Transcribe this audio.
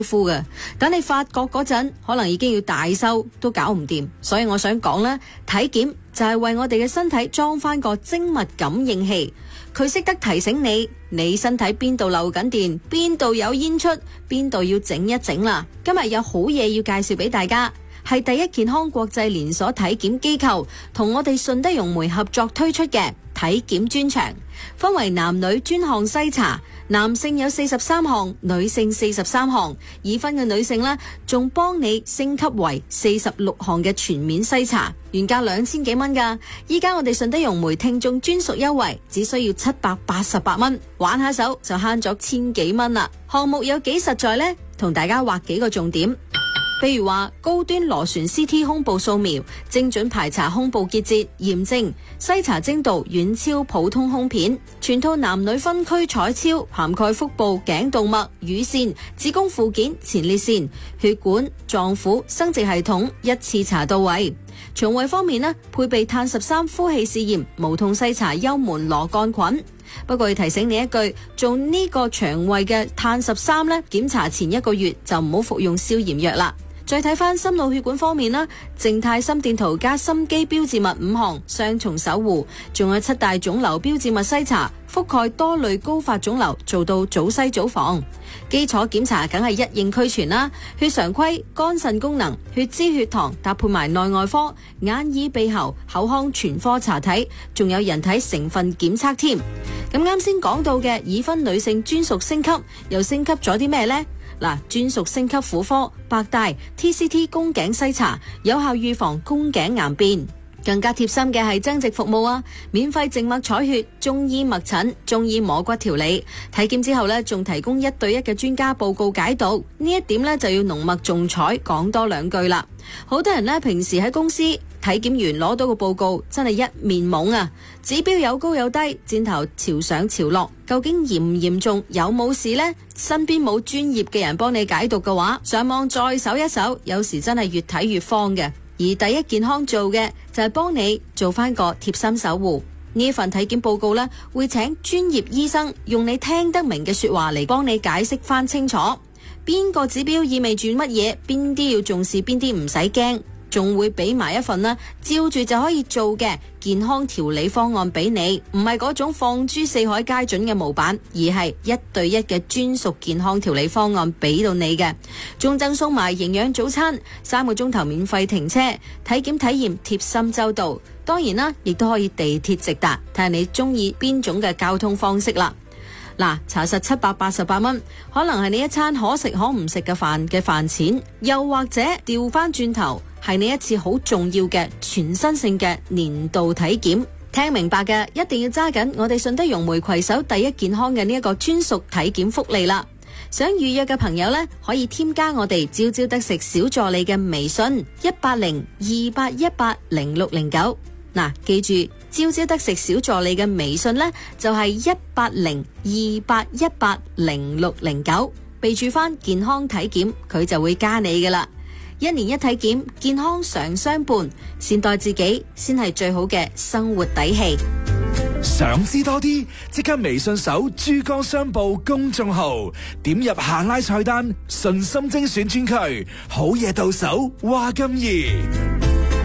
夫嘅，等你發覺嗰陣，可能已經要大修都搞唔掂。所以我想講咧，體檢就係為我哋嘅身體裝翻個精密感應器，佢識得提醒你身體邊度漏緊電，邊度有煙出，邊度要整一整啦。今日有好嘢要介紹俾大家，係第一健康國際連鎖體檢機構同我哋順德融媒合作推出嘅體檢專場，分為男女專項篩查。男性有43項，女性43項，已婚嘅女性呢，仲幫你升級為46項嘅全面篩查，原價2000幾蚊㗎。依家我哋順德融媒聽眾專屬優惠，只需要788蚊，玩下手就慳咗1000幾蚊啦。項目有幾實在呢？同大家畫幾個重點。譬如話高端螺旋 CT 胸部掃描，精準排查胸部結節、炎症，篩查精度遠超普通胸片，全套男女分區彩超，涵蓋腹部、頸動脈、乳腺、子宮附件、前列腺、血管、臟腑、生殖系統，一次查到位。腸胃方面呢，配備碳13呼氣試驗，無痛篩查幽門螺桿菌。不過要提醒你一句，做呢個腸胃嘅碳13呢，檢查前1個月就唔好服用消炎藥啦。再睇翻心腦血管方面啦，靜態心電圖加心肌標誌物5項，雙重守護，仲有7大腫瘤標誌物篩查，覆蓋多類高發腫瘤，做到早篩早防。基礎檢查梗係一應俱全啦，血常規、肝腎功能、血脂血糖，搭配埋內外科、眼耳鼻喉、口腔全科查體，仲有人體成分檢測添。咁啱先講到嘅已婚女性專屬升級，又升級咗啲咩呢？嗱，專屬升級婦科白帶 TCT 宮頸篩查，有效預防宮頸癌變。更加貼心嘅係增值服務啊，免費靜脈採血、中醫脈診、中醫摸骨調理。體檢之後呢，仲提供1對1嘅專家報告解讀。呢一點呢，就要濃墨重彩講多兩句啦。好多人呢，平時喺公司體檢完攞到個報告，真係一面懵啊！指標有高有低，箭頭朝上朝落，究竟嚴唔嚴重，有冇事呢？身邊冇專業嘅人幫你解讀嘅話，上網再搜一搜，有時真係越睇越慌嘅。而第一健康做嘅就係幫你做翻個貼心守護。呢份體檢報告呢，會請專業醫生用你聽得明嘅說話嚟幫你解釋翻清楚，邊個指標意味住乜嘢，邊啲要重視，邊啲唔使驚。仲會俾埋一份啦，照住就可以做嘅健康調理方案俾你，唔係嗰種放諸四海皆準嘅模板，而係1對1嘅專屬健康調理方案俾到你嘅。仲贈送埋營養早餐，3個鐘頭免費停車，體檢體驗貼心周到。當然啦，亦都可以地鐵直達，睇下你中意邊種嘅交通方式啦。嗱，查實788蚊，可能係你一餐可食可唔食嘅飯錢，又或者調翻轉頭，係你一次好重要嘅全身性嘅年度體檢。聽明白嘅一定要揸緊我哋順德融媒攜手第一健康嘅呢一個專屬體檢福利啦！想預約嘅朋友呢，可以添加我哋朝朝得食小助理嘅微信18028180609。嗱，記住朝朝得食小助理嘅微信呢，就係18028180609，備注翻健康體檢，佢就會加你噶啦。1年1體檢，健康常相伴，善待自己先係最好嘅生活底氣。 想知多啲，即刻微信搜珠江商報公眾號，點入下拉菜單，順心精選專區，好嘢到手，話咁易。